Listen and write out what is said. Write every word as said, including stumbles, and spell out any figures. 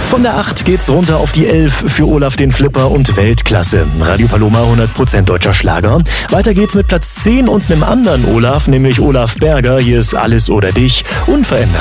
Von der acht geht's runter auf die elf für Olaf den Flipper und Weltklasse. Radio Paloma hundert Prozent deutscher Schlager. Weiter geht's mit Platz zehn und einem anderen Olaf, nämlich Olaf Berger. Hier ist Alles oder dich, unverändert.